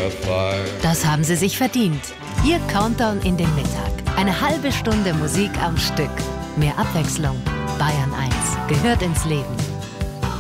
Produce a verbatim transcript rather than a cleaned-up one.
Das haben Sie sich verdient. Ihr Countdown in den Mittag. Eine halbe Stunde Musik am Stück. Mehr Abwechslung. Bayern eins gehört ins Leben.